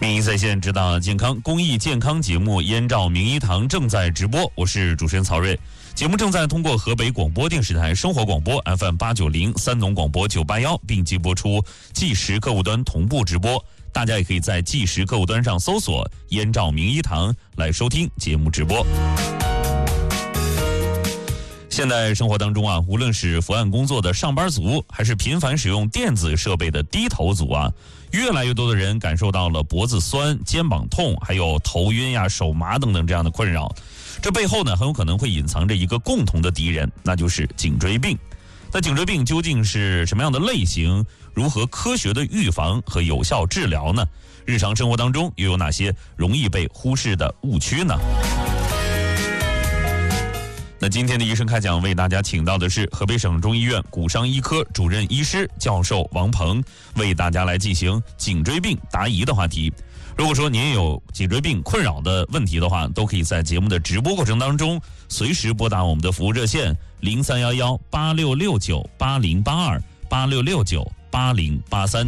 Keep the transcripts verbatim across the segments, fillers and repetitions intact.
您在线知道健康公益健康节目《燕赵名医堂》正在直播，我是主持人曹睿。节目正在通过河北广播电视台生活广播 F M 八九零、三农广播九八幺并机播出，即时客户端同步直播。大家也可以在即时客户端上搜索“燕赵名医堂”来收听节目直播。现在生活当中啊，无论是伏案工作的上班族，还是频繁使用电子设备的低头族啊，越来越多的人感受到了脖子酸、肩膀痛，还有头晕呀、手麻等等这样的困扰。这背后呢，很有可能会隐藏着一个共同的敌人，那就是颈椎病。那颈椎病究竟是什么样的类型？如何科学的预防和有效治疗呢？日常生活当中又有哪些容易被忽视的误区呢？那今天的医生开讲为大家请到的是河北省中医院骨伤医科主任医师教授王鹏，为大家来进行颈椎病答疑的话题。如果说您有颈椎病困扰的问题的话，都可以在节目的直播过程当中随时拨打我们的服务热线零三幺幺八六六九八零八二八六六九八零八三。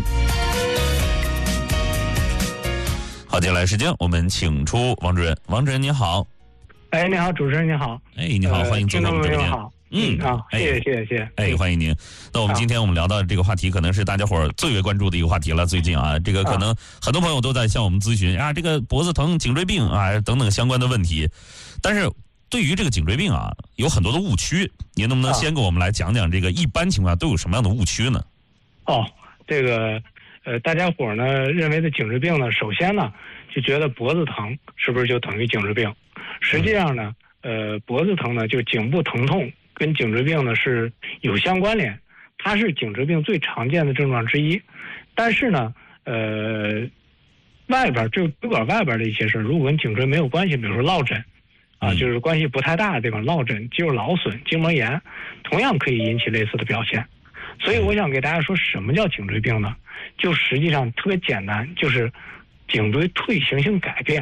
好，接下来时间我们请出王主任。王主任您好。 哎，你好，主持人你好。 哎，你好，欢迎做客我们直播间。 好，嗯啊，谢谢谢谢谢谢。 哎，欢迎您。那我们今天我们聊到这个话题，可能是大家伙儿最为关注的一个话题了。最近啊，这个可能很多朋友都在向我们咨询啊，这个脖子疼、颈椎病啊等等相关的问题。但是对于这个颈椎病啊，有很多的误区，您能不能先给我们来讲讲这个一般情况下都有什么样的误区呢？ 哦，这个呃，大家伙呢认为的颈椎病呢，首先呢就觉得脖子疼是不是就等于颈椎病？实际上呢，呃，脖子疼呢，就颈部疼痛跟颈椎病呢是有相关联，它是颈椎病最常见的症状之一。但是呢，呃，外边就椎管外边的一些事，如果跟颈椎没有关系，比如说落枕啊，就是关系不太大的地方落枕、肌肉劳损、筋膜炎，同样可以引起类似的表现。所以我想给大家说，什么叫颈椎病呢？就实际上特别简单，就是颈椎退行性改变。